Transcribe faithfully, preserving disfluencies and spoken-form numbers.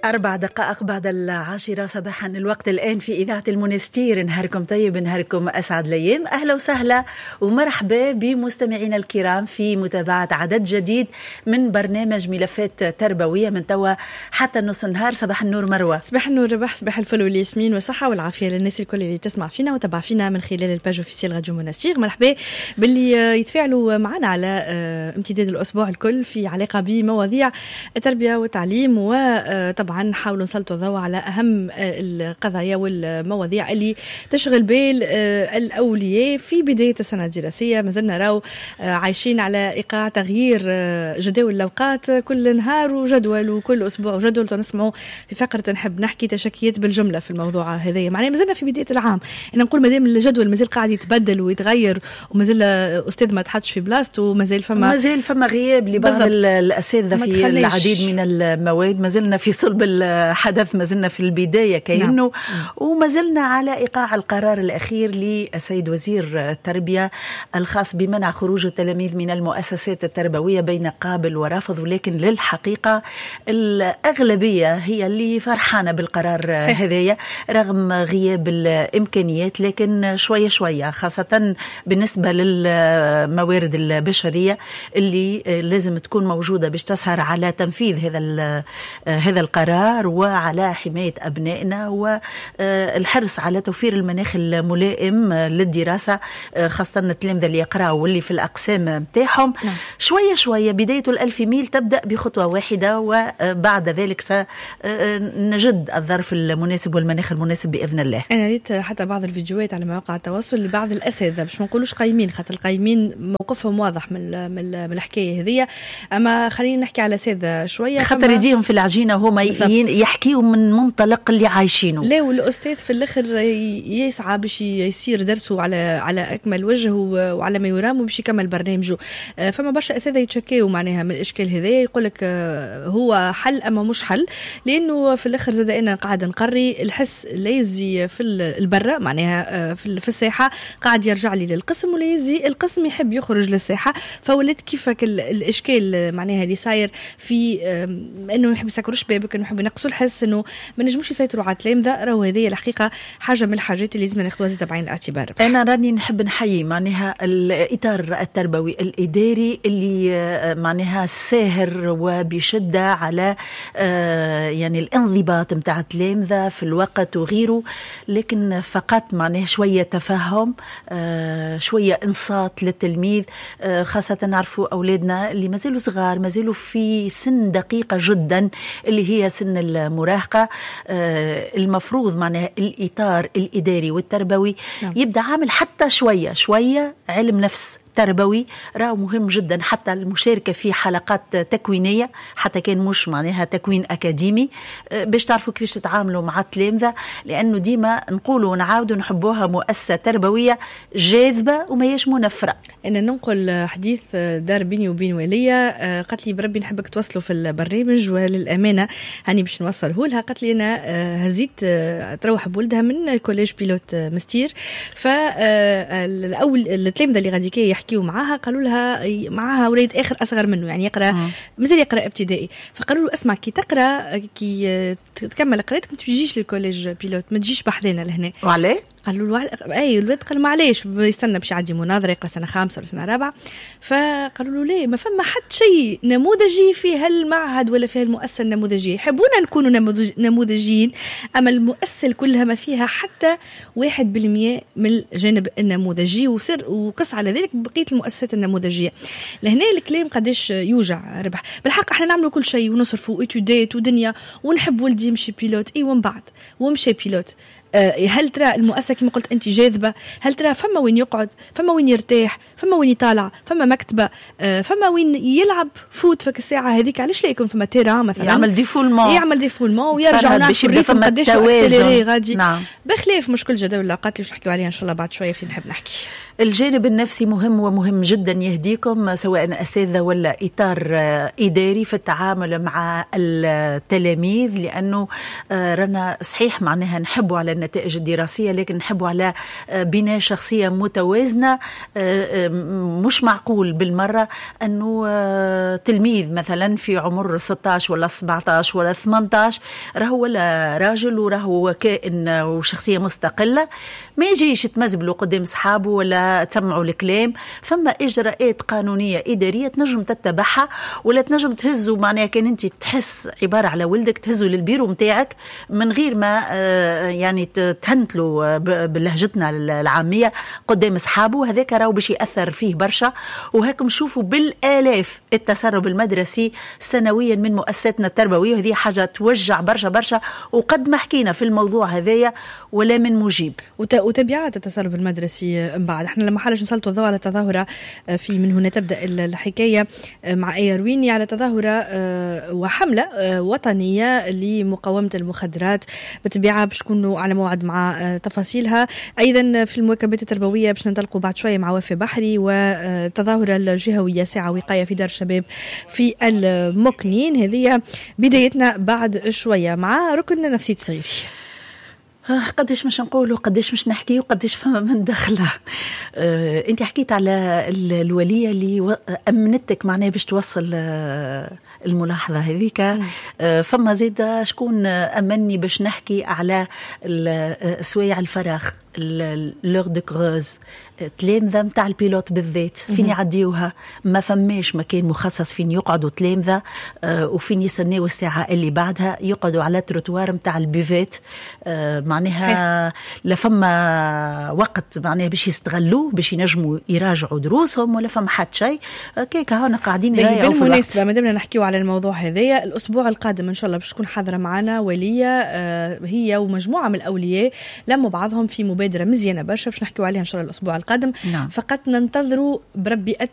أربع دقائق بعد العاشرة صباحا الوقت الآن في إذاعة المنستير. نهاركم طيب، نهاركم أسعد الأيام. أهلا وسهلا ومرحبا بمستمعينا الكرام في متابعة عدد جديد من برنامج ملفات تربوية من توا حتى نص النهار. صباح النور مروة. صباح النور ربح، صباح الفل والياسمين والصحة والعافية للناس الكل اللي تسمع فينا وتابع فينا من خلال الباج اوفيسيال راديو منستير. مرحبا باللي يتفاعلوا معنا على امتداد الأسبوع الكل في علاقة بمواضيع التربية والتعليم، وطبعا نحاولوا نسلطوا الضوء على أهم القضايا والمواضيع اللي تشغل بال الأولياء في بداية السنة الدراسية. ما زلنا راو عايشين على إيقاع تغيير جدول الأوقات كل نهار وجدول، وكل أسبوع وجدول. تنسمعوا في فقرة نحب نحكي تشكيات بالجملة في الموضوع هذا. معناه ما زلنا في بداية العام، أنا نقول مادام الجدول مازال قاعد يتبدل ويتغير ومازال أستاذ ما تحطش في بلاصته ومازال فما مازال فما غياب لبعض الأساتذة في العديد من المواد. ما زلنا في صلب الحدث، ما زلنا في البداية كأنه نعم. وما زلنا على إيقاع القرار الأخير للسيد وزير التربية الخاص بمنع خروج التلاميذ من المؤسسات التربوية بين قابل ورافض. ولكن للحقيقة الأغلبية هي اللي فرحانة بالقرار هذايا رغم غياب الإمكانيات، لكن شوية شوية خاصة بالنسبة للموارد البشرية اللي لازم تكون موجودة باش تسهر على تنفيذ هذا هذا القرار وعلى حماية أبنائنا والحرص على توفير المناخ الملائم للدراسة، خاصة التلامذة اللي يقرأوا واللي في الأقسام متاعهم. نعم. شوية شوية بداية الألف ميل تبدأ بخطوة واحدة، وبعد ذلك سنجد الظرف المناسب والمناخ المناسب بإذن الله. أنا ريت حتى بعض الفيديوهات على مواقع التواصل لبعض الأساتذة، باش ما نقولوش قايمين، خاطر القايمين موقفهم واضح من من الحكاية هذه، أما خلينا نحكي على أساتذة شوية خاطر يديهم في العجينة هما يحكيوا من منطلق اللي عايشينه. لا، والأستاذ في الآخر يسعى باش يصير درسه على على أكمل وجه وعلى ما يرام وباش يكمل برنامجه. فما برشا أساتذة يتشكيوا معناها من الإشكال هذا، يقولك هو حل أما مش حل، لأنه في الآخر زاد أنا قاعد نقري الحس ليزي في البرة معناها في الساحة قاعد يرجع لي للقسم، وليزي القسم يحب يخرج للساحة. فولد كيفك الإشكال معناها اللي صاير في انه يحب يسكروا شبابك، انه يحب ينقصوا الحس، انه ما نجموش يسيطروا على التلامذه. راهو هذه الحقيقه حاجه من الحاجات اللي لازم ناخذوها زاد بعين الاعتبار. انا راني نحب نحيي معناها الاطار التربوي الاداري اللي معناها ساهر وبشده على يعني الانضباط نتاع التلامذه في الوقت وغيره، لكن فقط معناها شويه تفهم، شويه انصات للتلميذ، خاصه نعرفوا اولادنا اللي مازالوا صغار، مازالوا في سن دقيقة جدا اللي هي سن المراهقة. آه المفروض معناها الإطار الإداري والتربوي نعم. يبدأ عامل حتى شوية شوية علم نفس تربوي، راه مهم جدا. حتى المشاركة في حلقات تكوينية حتى كان مش معناها تكوين أكاديمي، باش تعرفوا كيفاش تتعاملوا مع التلامذة، لأنه ديما نقولوا ونعاودوا نحبوها مؤسسة تربوية جاذبة وما يش منفرة. أنا ننقل حديث دار بيني وبين ولية، قالت لي بربي نحبك توصلوا في البرنامج، وللأمانة هاني باش نوصله لها. قالت لي أنا هزيت تروح بولدها من الكوليج بيلوت مستير، فالأول التلامذة اللي غادي كي يحكيوا معاها قالوا لها معاها وليد آخر أصغر منه، يعني يقرأ مازال يقرأ ابتدائي، فقالوا له اسمع كي تقرأ كي تكمل قراءتك ما تجيش للكوليج بيلوت، ما تجيش بحذنا لهنا. وعليه؟ قالوا له اي الولد قال معليش يستنى باش يعدي مناظره يقرا سنه خامسه ولا سنه رابعه. فقالوا له ليه ما فما حد شيء نموذجي في هالمعهد ولا في هالمؤسسه النموذجيه، يحبونا نكونوا نموذجيين، اما المؤسسه كلها ما فيها حتى واحد بالمية من الجانب النموذجي، وسر وقص على ذلك بقيه المؤسسات النموذجيه. لهنا الكلام قداش يوجع ربح. بالحق احنا نعملوا كل شيء ونصرفوا اتودات ودنيا ونحب ولدي يمشي بيلوت، اي ومن بعد ومشي بيلوت، هل ترى المؤسسة كما قلت أنت جاذبة؟ هل ترى فما وين يقعد؟ فما وين يرتاح؟ فما وين يطالع؟ فما مكتبة؟ فما وين يلعب فوت فك الساعة هذيك؟ علاش لا يكون فما تيرا مثلا يعمل ديفولمون يعمل ديفولمون ويرجع نعرف الريتم قداش اكسليري غادي. نعم. بخلاف مشكل جدول الأوقات اللي باش نحكيو عليها إن شاء الله بعد شوية في نحب نحكي. الجانب النفسي مهم ومهم جدا يهديكم سواء أساتذة ولا إطار إداري في التعامل مع التلاميذ، لأنه رانا صحيح معناها نحبوا على النتائج الدراسية، لكن نحبوا على بناء شخصية متوازنة. مش معقول بالمرة أنه تلميذ مثلا في عمر ستة عشر ولا سبعة عشر ولا ثمانية عشر راهو ولا راجل وراهو كائن وشخصية مستقلة ما يجيش تمزبلوا قدام صحابه ولا تسمعوا الكلام. فما إجراءات قانونية إدارية تنجم تتبعها، ولا تنجم تهزوا معناها كان أنت تحس عبارة على ولدك تهزوا للبيرو متاعك من غير ما يعني تهنتلوا بلهجتنا العامية قدام صحابه. هذاك راهو باش يأثر فيه برشا. وهاكم شوفوا بالآلاف التسرب المدرسي سنويا من مؤسساتنا التربوية، وهذه حاجة توجع برشا برشا. وقد ما حكينا في الموضوع هذايا ولا من مجيب. وتبعات التسرب المدرسي بعد احنا لما حالش نسلطوا الضوء على تظاهرة في من هنا تبدأ الحكاية مع أي رويني على تظاهرة وحملة وطنية لمقاومة المخدرات بالطبيعة باش تكونوا على موعد مع تفاصيلها. أيضا في المواكبات التربوية باش ننطلقوا بعد شوية مع وفاء بحري والتظاهرة الجهوية ساعة وقاية في دار الشباب في المكنين. هذه بدايتنا بعد شوية مع ركن نفسية صغيري. قديش مش نقول وقديش مش نحكي وقديش فما من دخله. آه، انت حكيت على الولية اللي أمنتك معناه باش توصل آه الملاحظة هذيك. آه فما زيادة شكون أمني باش نحكي على سوايع الفراغ لور دو كروز تلامذة متاع البيلوت بالذات فين يعديوها. ما فماش مكان مخصص فين يقعدوا تلامذة آه وفين يستناو الساعة اللي بعدها يقعدوا على التروتوار متاع البيفات. آه معناها لا فما وقت معناها باش يستغلوه باش ينجموا يراجعوا دروسهم ولا فما حد شيء. كيك هنا قاعدين بالمناسبة ما دمنا نحكيوا على الموضوع هذايا الأسبوع القادم إن شاء الله باش تكون حاضرة معنا ولية آه هي ومجموعة من الأولياء لموا بعضهم في مبادرة مزيانة برشا باش نحكيوا عليها إن شاء الله الأسبوع القادم. نعم. فقط ننتظروا بربي